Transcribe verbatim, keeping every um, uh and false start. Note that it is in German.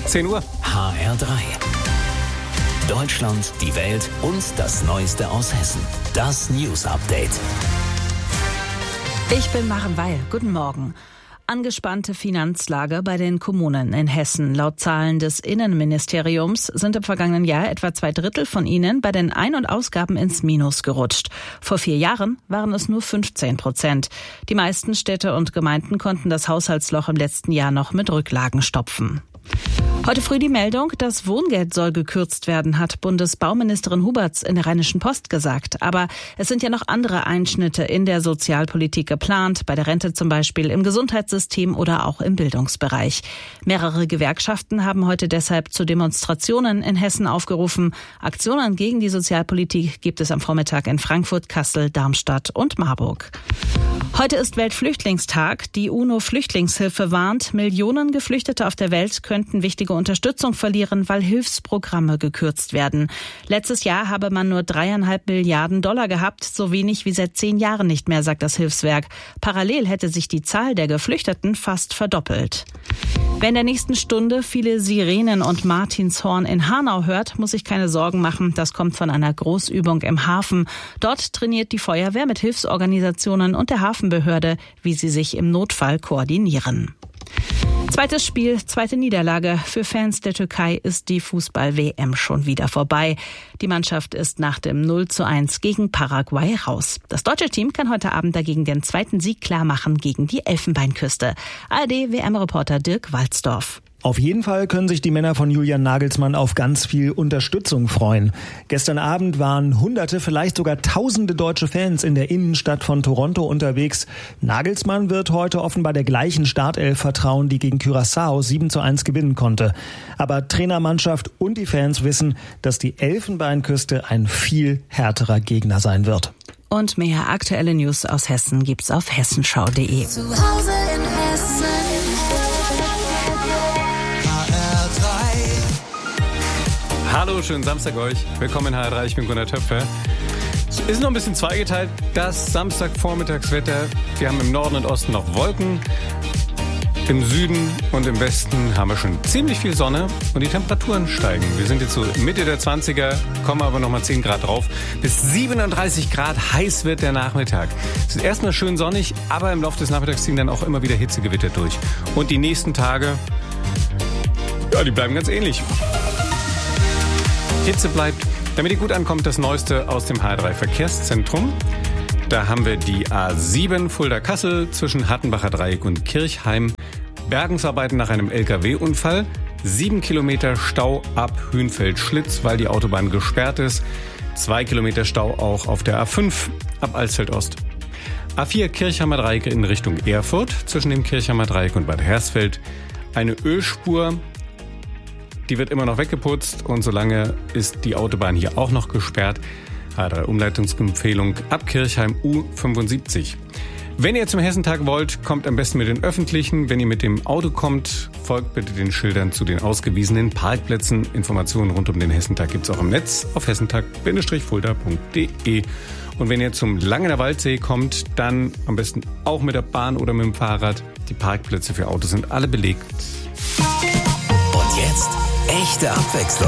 zehn Uhr. H R drei. Deutschland, die Welt und das Neueste aus Hessen. Das News Update. Ich bin Maren Weil. Guten Morgen. Angespannte Finanzlage bei den Kommunen in Hessen. Laut Zahlen des Innenministeriums sind im vergangenen Jahr etwa zwei Drittel von ihnen bei den Ein- und Ausgaben ins Minus gerutscht. Vor vier Jahren waren es nur fünfzehn Prozent. Die meisten Städte und Gemeinden konnten das Haushaltsloch im letzten Jahr noch mit Rücklagen stopfen. Heute früh die Meldung, das Wohngeld soll gekürzt werden, hat Bundesbauministerin Huberts in der Rheinischen Post gesagt. Aber es sind ja noch andere Einschnitte in der Sozialpolitik geplant, bei der Rente zum Beispiel, im Gesundheitssystem oder auch im Bildungsbereich. Mehrere Gewerkschaften haben heute deshalb zu Demonstrationen in Hessen aufgerufen. Aktionen gegen die Sozialpolitik gibt es am Vormittag in Frankfurt, Kassel, Darmstadt und Marburg. Heute ist Weltflüchtlingstag. Die UNO-Flüchtlingshilfe warnt, Millionen Geflüchtete auf der Welt könnten wichtige Unterstützung verlieren, weil Hilfsprogramme gekürzt werden. Letztes Jahr habe man nur dreieinhalb Milliarden Dollar gehabt, so wenig wie seit zehn Jahren nicht mehr, sagt das Hilfswerk. Parallel hätte sich die Zahl der Geflüchteten fast verdoppelt. Wer in der nächsten Stunde viele Sirenen und Martinshorn in Hanau hört, muss sich keine Sorgen machen. Das kommt von einer Großübung im Hafen. Dort trainiert die Feuerwehr mit Hilfsorganisationen und der Hafenbehörde, wie sie sich im Notfall koordinieren. Zweites Spiel, zweite Niederlage. Für Fans der Türkei ist die Fußball-W M schon wieder vorbei. Die Mannschaft ist nach dem null zu eins gegen Paraguay raus. Das deutsche Team kann heute Abend dagegen den zweiten Sieg klarmachen gegen die Elfenbeinküste. A R D-W M-Reporter Dirk Walzdorf. Auf jeden Fall können sich die Männer von Julian Nagelsmann auf ganz viel Unterstützung freuen. Gestern Abend waren hunderte, vielleicht sogar tausende deutsche Fans in der Innenstadt von Toronto unterwegs. Nagelsmann wird heute offenbar der gleichen Startelf vertrauen, die gegen Curaçao sieben zu eins gewinnen konnte. Aber Trainermannschaft und die Fans wissen, dass die Elfenbeinküste ein viel härterer Gegner sein wird. Und mehr aktuelle News aus Hessen gibt's auf hessenschau punkt de. Zu Hause in Hessen. Hallo, schönen Samstag euch. Willkommen in H R drei, ich bin Gunnar Töpfer. Es ist noch ein bisschen zweigeteilt, das Samstagvormittagswetter. Wir haben im Norden und Osten noch Wolken. Im Süden und im Westen haben wir schon ziemlich viel Sonne und die Temperaturen steigen. Wir sind jetzt so Mitte der zwanziger, kommen aber noch mal zehn Grad drauf. Bis siebenunddreißig Grad heiß wird der Nachmittag. Es ist erstmal schön sonnig, aber im Laufe des Nachmittags ziehen dann auch immer wieder Hitzegewitter durch. Und die nächsten Tage, ja, die bleiben ganz ähnlich. Hitze bleibt. Damit ihr gut ankommt, das Neueste aus dem H R drei Verkehrszentrum. Da haben wir die A sieben Fulda-Kassel zwischen Hattenbacher Dreieck und Kirchheim. Bergungsarbeiten nach einem L K W-Unfall. Sieben Kilometer Stau ab Hünfeld-Schlitz, weil die Autobahn gesperrt ist. Zwei Kilometer Stau auch auf der A fünf ab Alsfeld-Ost. A vier Kirchheimer Dreieck in Richtung Erfurt zwischen dem Kirchheimer Dreieck und Bad Hersfeld. Eine Ölspur. Die wird immer noch weggeputzt und solange ist die Autobahn hier auch noch gesperrt. H R drei Umleitungsempfehlung ab Kirchheim U fünfundsiebzig. Wenn ihr zum Hessentag wollt, kommt am besten mit den Öffentlichen. Wenn ihr mit dem Auto kommt, folgt bitte den Schildern zu den ausgewiesenen Parkplätzen. Informationen rund um den Hessentag gibt's auch im Netz auf hessentag fulda punkt de. Und wenn ihr zum Langener Waldsee kommt, dann am besten auch mit der Bahn oder mit dem Fahrrad. Die Parkplätze für Autos sind alle belegt. Und jetzt echte Abwechslung.